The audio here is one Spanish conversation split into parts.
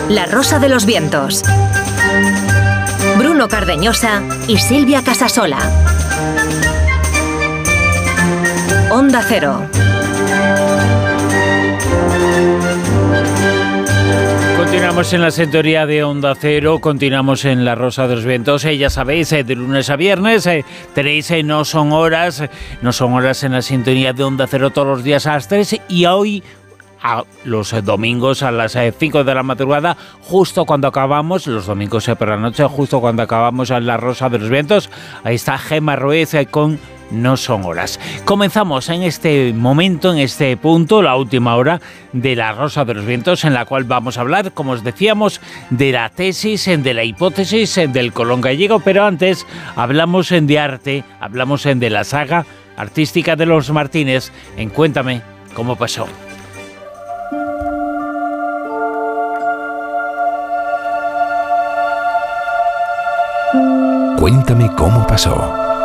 La Rosa de los Vientos. Bruno Cardeñosa y Silvia Casasola. Onda Cero. Continuamos en la sintonía de Onda Cero, continuamos en La Rosa de los Vientos. Ya sabéis, de lunes a viernes tenéis No Son Horas en la sintonía de Onda Cero todos los días a las 3 y hoy a los domingos a las 5 de la madrugada, justo cuando acabamos, los domingos por la noche, justo cuando acabamos en La Rosa de los Vientos. Ahí está Gemma Ruiz con No Son Horas. Comenzamos en este momento, en este punto, la última hora de La Rosa de los Vientos, en la cual vamos a hablar, como os decíamos, de la tesis, de la hipótesis del Colón gallego, pero antes hablamos de arte, hablamos de la saga artística de los Martínez, en Cuéntame cómo pasó. Cuéntame cómo pasó.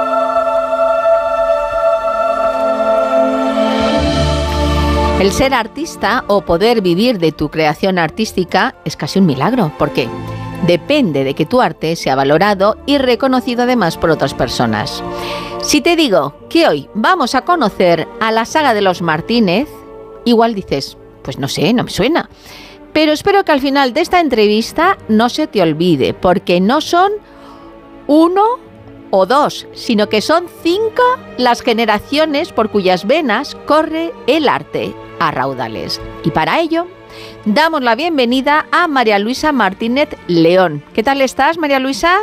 El ser artista o poder vivir de tu creación artística es casi un milagro. ¿Por qué? Depende de que tu arte sea valorado y reconocido además por otras personas. Si te digo que hoy vamos a conocer a la saga de los Martínez, igual dices, pues no sé, no me suena. Pero espero que al final de esta entrevista no se te olvide, porque no son 1 o 2, sino que son 5 las generaciones por cuyas venas corre el arte a raudales. Y para ello, damos la bienvenida a María Luisa Martínez León. ¿Qué tal estás, María Luisa?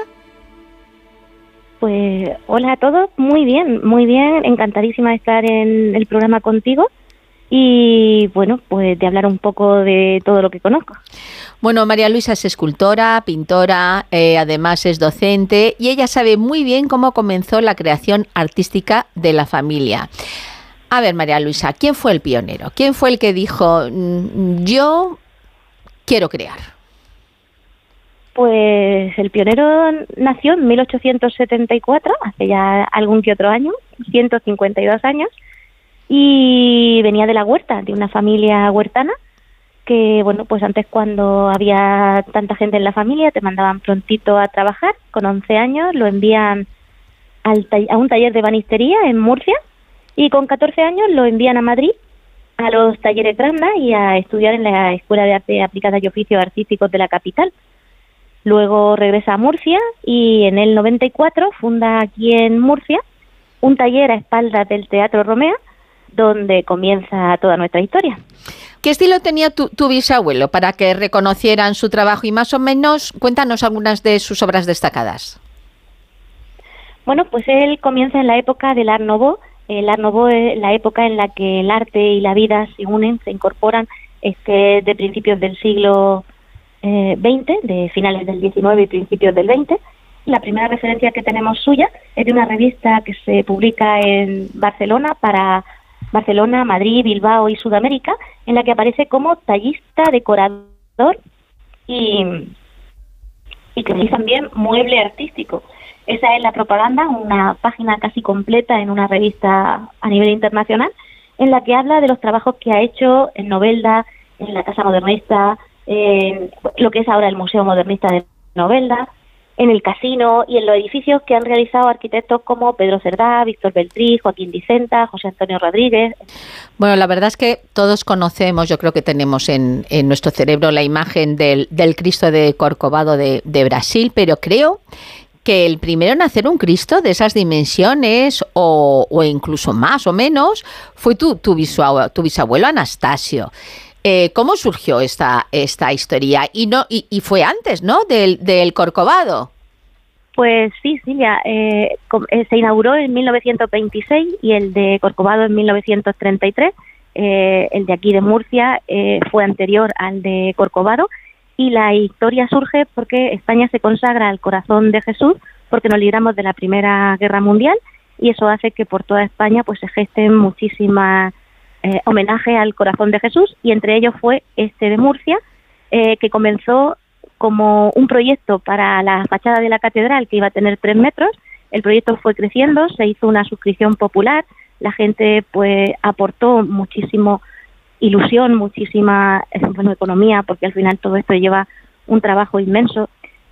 Pues hola a todos, muy bien, encantadísima de estar en el programa contigo y bueno, pues de hablar un poco de todo lo que conozco. Bueno, María Luisa es escultora, pintora, además es docente y ella sabe muy bien cómo comenzó la creación artística de la familia. A ver, María Luisa, ¿quién fue el pionero? ¿Quién fue el que dijo, yo quiero crear? Pues el pionero nació en 1874, hace ya algún que otro año, 152 años, y venía de la huerta, de una familia huertana, que bueno, pues antes cuando había tanta gente en la familia te mandaban prontito a trabajar. Con 11 años lo envían a un taller de ebanistería en Murcia y con 14 años lo envían a Madrid a los talleres Granda y a estudiar en la Escuela de Arte Aplicada y Oficios Artísticos de la capital. Luego regresa a Murcia y en el 94 funda aquí en Murcia un taller a espaldas del Teatro Romea, donde comienza toda nuestra historia. ¿Qué estilo tenía tu bisabuelo para que reconocieran su trabajo? Y más o menos, cuéntanos algunas de sus obras destacadas. Bueno, pues él comienza en la época del Art Nouveau. El Art Nouveau es la época en la que el arte y la vida se unen, se incorporan, de principios del siglo XX, de finales del XIX y principios del XX. La primera referencia que tenemos suya es de una revista que se publica en Barcelona para Barcelona, Madrid, Bilbao y Sudamérica, en la que aparece como tallista, decorador y que realiza también mueble artístico. Esa es la propaganda, una página casi completa en una revista a nivel internacional, en la que habla de los trabajos que ha hecho en Novelda, en la Casa Modernista, en lo que es ahora el Museo Modernista de Novelda, en el Casino y en los edificios que han realizado arquitectos como Pedro Cerdá, Víctor Beltrí, Joaquín Dicenta, José Antonio Rodríguez. Bueno, la verdad es que todos conocemos, yo creo que tenemos en nuestro cerebro la imagen del Cristo de Corcovado de Brasil, pero creo que el primero en hacer un Cristo de esas dimensiones o incluso más o menos fue tu bisabuelo Anastasio. ¿Cómo surgió esta historia? Y fue antes, ¿no?, del Corcovado. Pues sí, Silvia, se inauguró en 1926 y el de Corcovado en 1933. El de aquí de Murcia fue anterior al de Corcovado y la historia surge porque España se consagra al corazón de Jesús porque nos libramos de la Primera Guerra Mundial y eso hace que por toda España pues se gesten muchísimas homenaje al corazón de Jesús y entre ellos fue este de Murcia que comenzó como un proyecto para la fachada de la catedral que iba a tener 3 metros. El proyecto fue creciendo, se hizo una suscripción popular, la gente pues aportó muchísimo ilusión, muchísima economía, porque al final todo esto lleva un trabajo inmenso.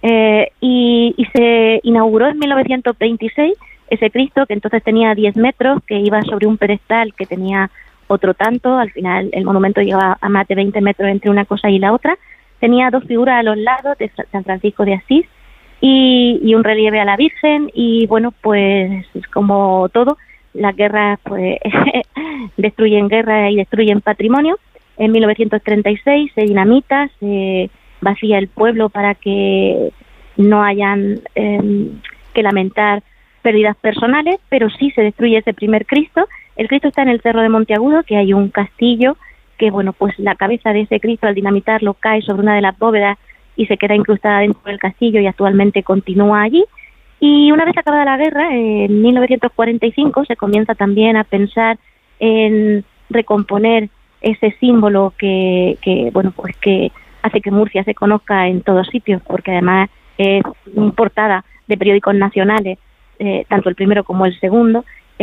Y se inauguró en 1926 ese Cristo, que entonces tenía 10 metros, que iba sobre un pedestal que tenía otro tanto. Al final el monumento llegaba a más de 20 metros entre una cosa y la otra. Tenía 2 figuras a los lados de San Francisco de Asís y un relieve a la Virgen. Y bueno, pues como todo, las guerras pues destruyen guerra y destruyen patrimonio. En 1936 se dinamita, se vacía el pueblo para que no hayan que lamentar pérdidas personales, pero sí se destruye ese primer Cristo. El Cristo está en el Cerro de Monteagudo, que hay un castillo que, bueno, pues la cabeza de ese Cristo al dinamitarlo cae sobre una de las bóvedas y se queda incrustada dentro del castillo y actualmente continúa allí. Y una vez acabada la guerra, en 1945, se comienza también a pensar en recomponer ese símbolo que bueno, pues que hace que Murcia se conozca en todos sitios, porque además es portada de periódicos nacionales, tanto el primero como el segundo,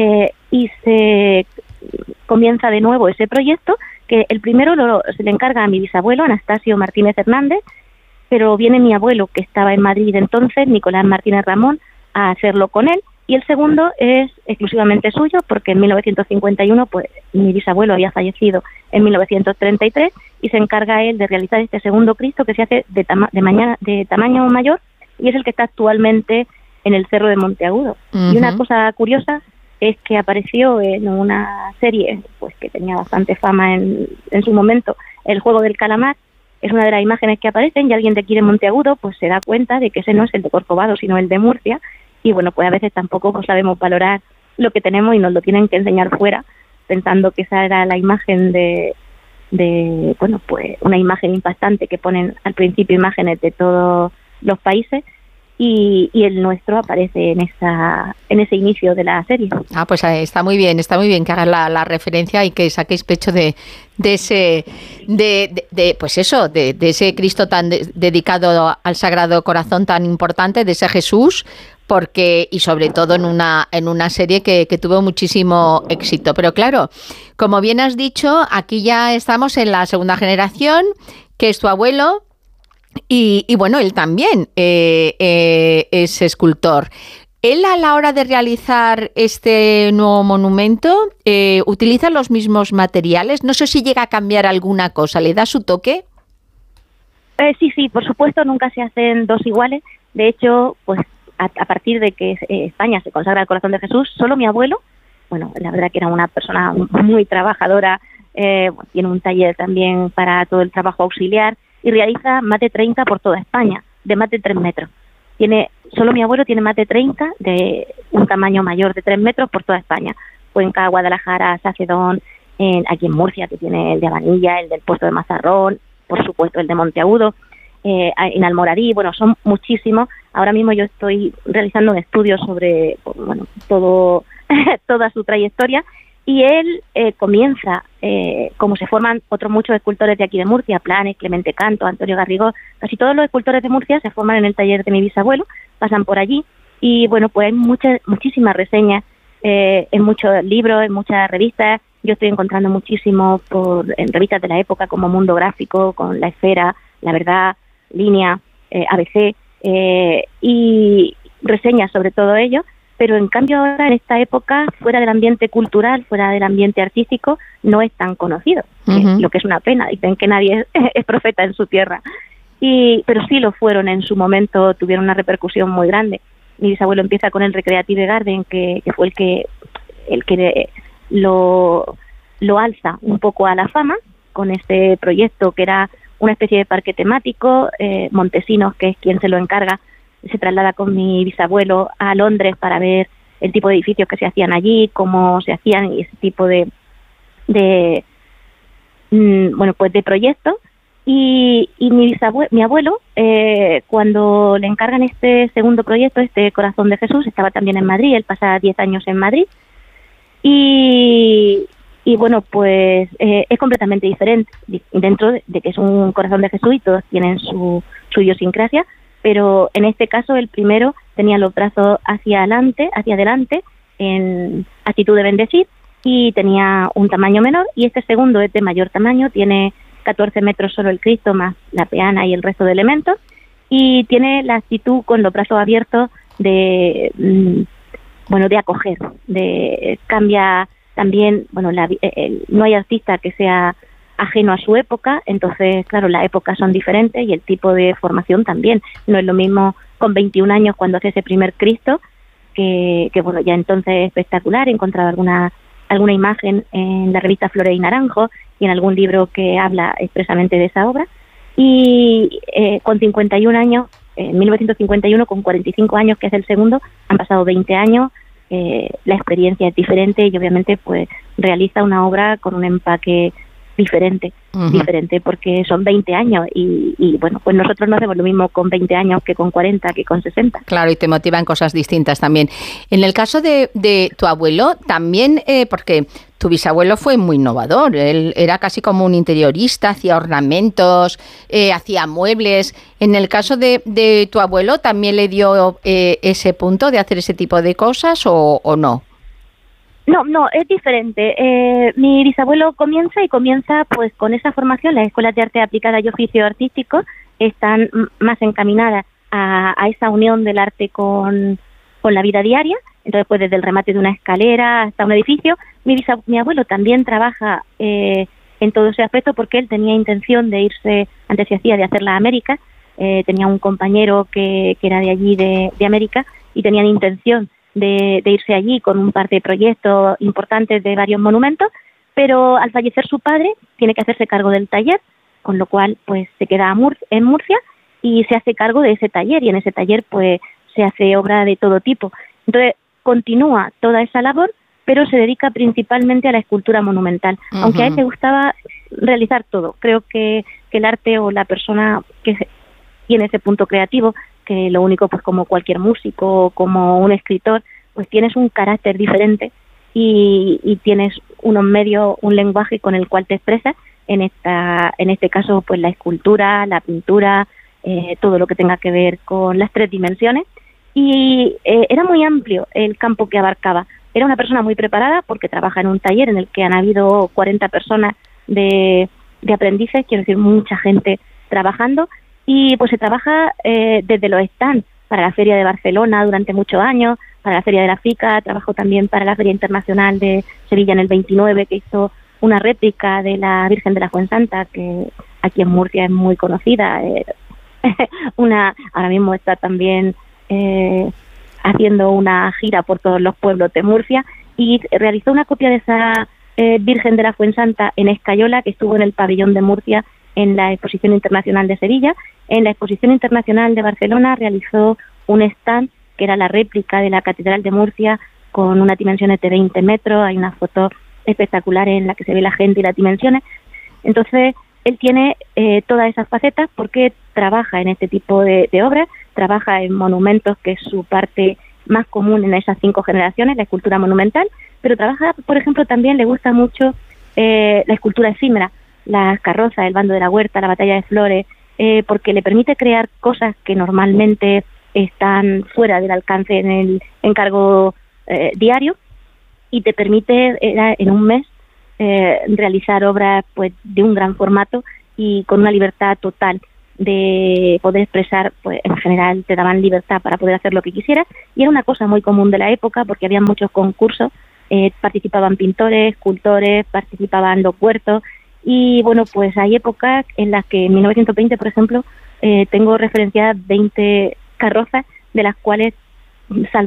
y se comienza de nuevo ese proyecto, que el primero se le encarga a mi bisabuelo, Anastasio Martínez Hernández, pero viene mi abuelo, que estaba en Madrid entonces, Nicolás Martínez Ramón, a hacerlo con él, y el segundo es exclusivamente suyo, porque en 1951 pues mi bisabuelo había fallecido en 1933, y se encarga él de realizar este segundo Cristo, que se hace de tamaño mayor, y es el que está actualmente en el Cerro de Monteagudo. Y una cosa curiosa es que apareció en una serie pues que tenía bastante fama en su momento, El Juego del Calamar. Es una de las imágenes que aparecen, y alguien de aquí de Monteagudo pues se da cuenta de que ese no es el de Corcovado, sino el de Murcia. Y bueno, pues a veces tampoco sabemos valorar lo que tenemos y nos lo tienen que enseñar fuera, pensando que esa era la imagen de bueno, pues una imagen impactante que ponen al principio imágenes de todos los países, y el nuestro aparece en ese inicio de la serie. Ah, pues está muy bien que hagas la referencia y que saquéis pecho de ese pues eso, de ese Cristo tan dedicado al Sagrado Corazón, tan importante, de ese Jesús, porque y sobre todo en una serie que tuvo muchísimo éxito. Pero claro, como bien has dicho, aquí ya estamos en la segunda generación, que es tu abuelo. Y bueno, él también es escultor. Él, a la hora de realizar este nuevo monumento, ¿utiliza los mismos materiales? No sé si llega a cambiar alguna cosa. ¿Le da su toque? Sí, por supuesto, nunca se hacen dos iguales. De hecho, pues a partir de que España se consagra al Corazón de Jesús, solo mi abuelo, bueno, la verdad que era una persona muy trabajadora, tiene un taller también para todo el trabajo auxiliar, y realiza más de 30 por toda España, de más de 3 metros. Solo mi abuelo tiene más de 30, de un tamaño mayor de 3 metros por toda España. Cuenca, Guadalajara, Sacedón, aquí en Murcia, que tiene el de Abanilla, el del Puerto de Mazarrón, por supuesto el de Monteagudo, en Almoradí, bueno, son muchísimos. Ahora mismo yo estoy realizando un estudio sobre, bueno, toda su trayectoria, y él comienza, como se forman otros muchos escultores de aquí de Murcia, Planes, Clemente Canto, Antonio Garrigó, casi todos los escultores de Murcia se forman en el taller de mi bisabuelo, pasan por allí, y bueno, pues hay muchísimas reseñas, en muchos libros, en muchas revistas. Yo estoy encontrando muchísimo en revistas de la época como Mundo Gráfico, con La Esfera, La Verdad, Línea, ABC, y reseñas sobre todo ello. Pero en cambio ahora, en esta época, fuera del ambiente cultural, fuera del ambiente artístico, no es tan conocido, lo que es una pena. Dicen que nadie es profeta en su tierra, pero sí lo fueron en su momento, tuvieron una repercusión muy grande. Mi bisabuelo empieza con el Recreative Garden, que fue el que lo alza un poco a la fama, con este proyecto que era una especie de parque temático. Montesinos, que es quien se lo encarga, se traslada con mi bisabuelo a Londres para ver el tipo de edificios que se hacían allí, cómo se hacían, y ese tipo de proyectos. Y mi abuelo, cuando le encargan este segundo proyecto, este Corazón de Jesús, estaba también en Madrid. Él pasa 10 años en Madrid, y bueno, pues es completamente diferente, dentro de que es un Corazón de Jesús y todos tienen su idiosincrasia. Pero en este caso el primero tenía los brazos hacia adelante, en actitud de bendecir, y tenía un tamaño menor, y este segundo es de mayor tamaño, tiene 14 metros solo el Cristo, más la peana y el resto de elementos, y tiene la actitud con los brazos abiertos de acoger, cambia también, no hay artista que sea ajeno a su época, entonces, claro, las épocas son diferentes y el tipo de formación también. No es lo mismo con 21 años cuando hace ese primer Cristo, que ya entonces es espectacular. He encontrado alguna imagen en la revista Flores y Naranjo y en algún libro que habla expresamente de esa obra. Y con 51 años, en 1951, con 45 años, que es el segundo, han pasado 20 años, la experiencia es diferente y obviamente pues realiza una obra con un empaque diferente, porque son 20 años y bueno, pues nosotros no hacemos lo mismo con 20 años que con 40, que con 60. Claro, y te motivan cosas distintas también. En el caso de tu abuelo, también, porque tu bisabuelo fue muy innovador, él era casi como un interiorista, hacía ornamentos, hacía muebles. En el caso de tu abuelo, ¿también le dio ese punto de hacer ese tipo de cosas o no? No, es diferente. Mi bisabuelo comienza pues con esa formación. Las escuelas de arte aplicada y oficio artístico están más encaminadas a esa unión del arte con la vida diaria. Entonces, pues desde el remate de una escalera hasta un edificio. Mi abuelo también trabaja en todo ese aspecto porque él tenía intención de irse, antes se hacía de hacer la América, tenía un compañero que era de allí, de América, y tenían intención de irse allí con un par de proyectos importantes de varios monumentos, pero al fallecer su padre tiene que hacerse cargo del taller, con lo cual pues se queda en Murcia y se hace cargo de ese taller, y en ese taller pues se hace obra de todo tipo. Entonces continúa toda esa labor, pero se dedica principalmente a la escultura monumental, aunque a él le gustaba realizar todo. Creo que el arte o la persona que tiene ese punto creativo, que lo único, pues como cualquier músico, como un escritor, pues tienes un carácter diferente y tienes unos medios, un lenguaje con el cual te expresas, en este caso pues la escultura, la pintura, todo lo que tenga que ver con las 3 dimensiones, y era muy amplio el campo que abarcaba. Era una persona muy preparada porque trabaja en un taller en el que han habido 40 personas de aprendices, quiero decir, mucha gente trabajando. Y pues se trabaja desde los stands para la Feria de Barcelona durante muchos años, para la Feria de la FICA, trabajó también para la Feria Internacional de Sevilla en el 29, que hizo una réplica de la Virgen de la Fuensanta, que aquí en Murcia es muy conocida. Ahora mismo está también haciendo una gira por todos los pueblos de Murcia, y realizó una copia de esa Virgen de la Fuensanta en escayola, que estuvo en el pabellón de Murcia en la Exposición Internacional de Sevilla. En la Exposición Internacional de Barcelona realizó un stand que era la réplica de la Catedral de Murcia con unas dimensiones de 20 metros. Hay una foto espectacular en la que se ve la gente y las dimensiones. Entonces, él tiene todas esas facetas porque trabaja en este tipo de obras, trabaja en monumentos, que es su parte más común en esas 5 generaciones, la escultura monumental, pero trabaja, por ejemplo, también le gusta mucho la escultura efímera, las carrozas, el bando de la huerta, la batalla de Flores, porque le permite crear cosas que normalmente están fuera del alcance en el encargo diario, y te permite en un mes realizar obras pues de un gran formato y con una libertad total de poder expresar. Pues en general te daban libertad para poder hacer lo que quisieras, y era una cosa muy común de la época porque había muchos concursos, participaban pintores, escultores, participaban los huertos. Y bueno, pues hay épocas en las que en 1920, por ejemplo, tengo referenciadas 20 carrozas, de las cuales